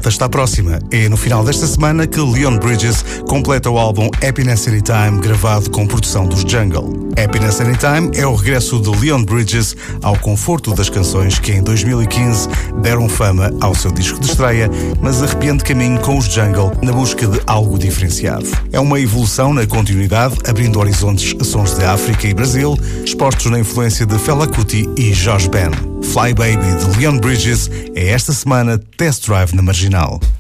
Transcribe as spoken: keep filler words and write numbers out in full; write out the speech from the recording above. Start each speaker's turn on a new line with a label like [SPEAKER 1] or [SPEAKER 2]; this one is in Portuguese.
[SPEAKER 1] data está próxima. É no final desta semana que Leon Bridges completa o álbum Happiness Anytime, gravado com produção dos Jungle. Happiness Anytime é o regresso de Leon Bridges ao conforto das canções que em dois mil e quinze deram fama ao seu disco de estreia, mas arrepiante caminho com os Jungle na busca de algo diferenciado. É uma evolução na continuidade, abrindo horizontes a sons de África e Brasil, expostos na influência de Fela Kuti e Josh Ben. Fly Baby de Leon Bridges é esta semana Test Drive na Marginal.